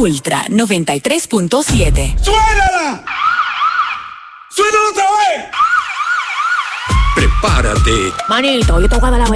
Ultra 93.7. ¡Suénala! ¡Suénala otra vez! Prepárate. Manito, yo te voy a dar la